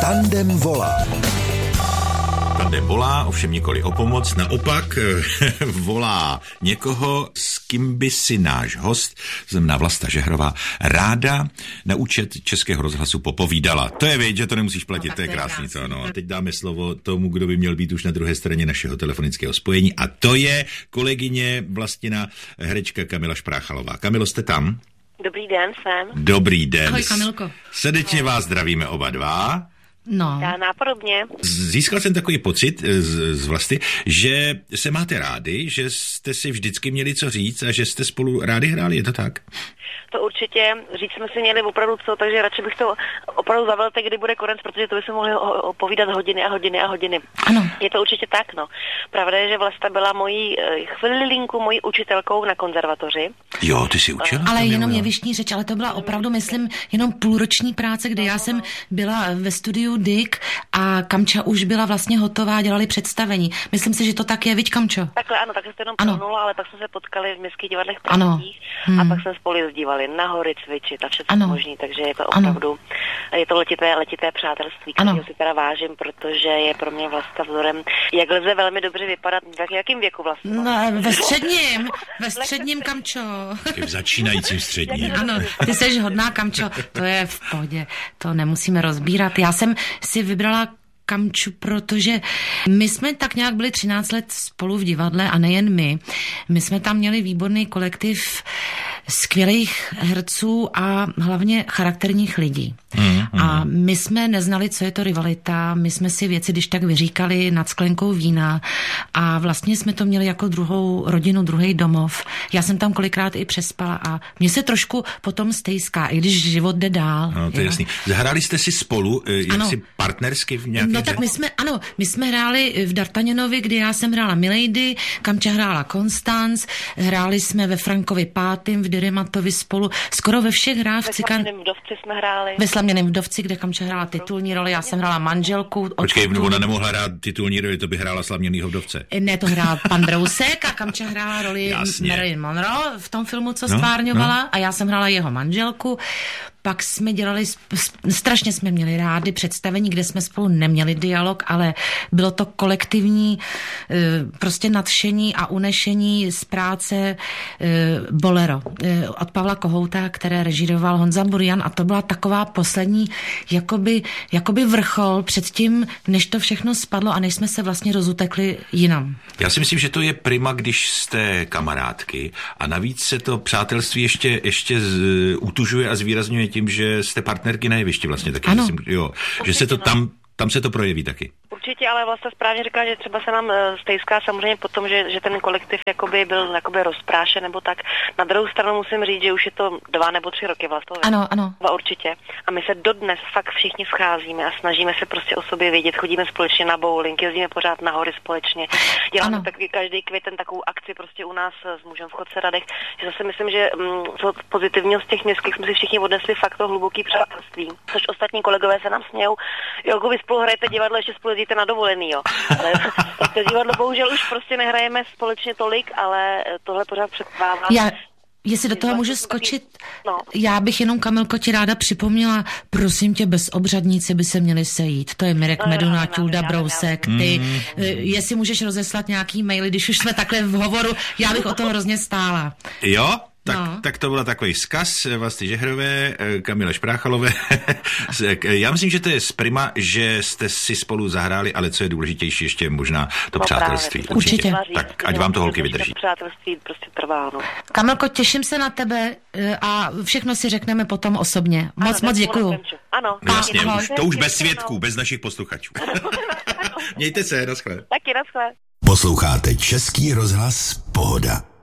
Tandem volá. Tandem volá, ovšem nikoli o pomoc, naopak volá někoho, s kým by si náš host, znamená Vlasta Žehrová, ráda na účet Českého rozhlasu popovídala. To je vědět, že to nemusíš platit, no, to je krásný, co no. A teď dáme slovo tomu, kdo by měl být už na druhé straně našeho telefonického spojení, a to je kolegyně Vlastina herečka Kamila Špráchalová. Kamilo, jste tam? Dobrý den, jsem. Dobrý den. Ahoj, Kamilko. Srdečně vás zdravíme oba dva. No. Já nápodobně. Získal jsem takový pocit z Vlasty, že se máte rádi, že jste si vždycky měli co říct a že jste spolu rádi hráli, je to tak? To určitě, říct jsme si měli opravdu co, takže radši bych to opravdu zavelte, kdy bude konec, protože to by se mohli povídat hodiny a hodiny a hodiny. Ano. Je to určitě tak, no. Pravda je, že Vlasta byla mojí chvilinku mojí učitelkou na konzervatoři. Jo, ty jsi učila? Ale jenom jevištní řeč, ale to byla opravdu, myslím, jenom půlroční práce, kde já jsem byla ve studiu Dick a Kamča už byla vlastně hotová, dělali představení. Myslím si, že to tak je, viď, Kamčo? Takhle, ano, takhle jste jenom plnula, ale pak jsme se potkali v městských divadlech Pražských a pak jsme spolu jezdívali na hory cvičit a všechno možný, takže je to opravdu, je to letité přátelství, kterého si teda vážím, protože je pro mě Vlasta vzorem, jak lze velmi dobře vypadat, v jakém věku vlastně. No, ve středním, Kamčo. V začínajícím středním. Ano, ty jsi hodná, Kamčo, to je v pohodě, to nemusíme rozbírat. Já jsem si vybrala Kamču, protože my jsme tak nějak byli 13 let spolu v divadle a nejen my. My jsme tam měli výborný kolektiv skvělých herců a hlavně charakterních lidí. A my jsme neznali, co je to rivalita, my jsme si věci když tak vyříkali nad sklenkou vína a vlastně jsme to měli jako druhou rodinu, druhý domov. Já jsem tam kolikrát i přespala a mě se trošku potom stejská, i když život jde dál. No, to je jasný. Zahráli jste si spolu, jaksi partnersky v nějaké... No tak my jsme hráli v D'Artagnanovi, kdy já jsem hrála Milady, Kamča hrála Konstanc, hráli jsme ve Frankovi Pátym, v Dyrematovi spolu, skoro ve všech hrách. Ve Slaměném vdovci jsme hráli. Ve Slaměném vdovci, kde Kamča hrála titulní roli, já jsem hrála manželku. Počkej, ona nemohla hrát titulní roli, to by hrála Slaměnýho vdovce. Ne, to hrál pan Brousek a Kamča hrála roli Marilyn Monroe v tom filmu, co stvárňovala a já jsem hrála jeho manželku. Pak jsme dělali, strašně jsme měli rádi představení, kde jsme spolu neměli dialog, ale bylo to kolektivní prostě nadšení a unešení z práce Bolero od Pavla Kohouta, které režíroval Honza Burian a to byla taková poslední jakoby vrchol před tím, než to všechno spadlo a než jsme se vlastně rozutekli jinam. Já si myslím, že to je prima, když jste kamarádky a navíc se to přátelství ještě utužuje a zvýrazňuje tím, že jste partnerky na jevišti vlastně taky. Ano. Myslím, jo, že se to tam se to projeví taky. Určitě, ale vlastně správně říkala, že třeba se nám stejská samozřejmě potom, že ten kolektiv jakoby byl jakoby rozprášen nebo tak. Na druhou stranu musím říct, že už je to 2 nebo 3 roky vlastně. Ano. Určitě. A my se dodnes fakt všichni scházíme a snažíme se prostě o sobě vědět, chodíme společně na bowling, jezdíme pořád na hory společně. Děláme taky každý květen takovou akci prostě u nás s mužem v Chodce Radech. Že zase myslím, že co pozitivního z těch městských jsme si všichni odnesli fakt to hluboký přátelství. Což ostatní kolegové se nám smějou. Jo, vy spolu hrajete divadlo, ještě spolu jezdíte na dovolený, jo. Ale to divadlo bohužel už prostě nehrajeme společně tolik, ale tohle pořád přetrvává. Jestli do toho můžu skočit, já bych jenom, Kamilko, ti ráda připomněla, prosím tě, bez obřadníci by se měli sejít. To je Mirek Meduna, Tulda Brousek, ty. Jestli můžeš rozeslat nějaký maily, když už jsme takhle v hovoru, já bych o toho hrozně stála. Jo? Tak to byl takový vzkaz Vlasty Žehrové, Kamile Špráchalové. Já myslím, že to je prima, že jste si spolu zahráli, ale co je důležitější, ještě možná to přátelství. Určitě. Tak ať vám to holky vydrží. Přátelství prostě trvá, no. Kamilko, těším se na tebe a všechno si řekneme potom osobně. Moc děkuju. Ano. Jasně, to už bez svědků, bez našich posluchačů. Mějte se, naschle. Taky naschle. Posloucháte Český rozhlas Pohoda.